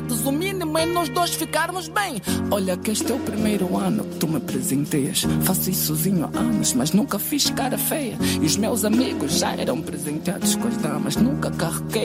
namorados, o mínimo é nós dois ficarmos bem. Olha que este é o primeiro ano que tu me presenteias. Faço isso sozinho há anos, mas nunca fiz cara feia. E os meus amigos já eram presenteados com as damas. Nunca carreguei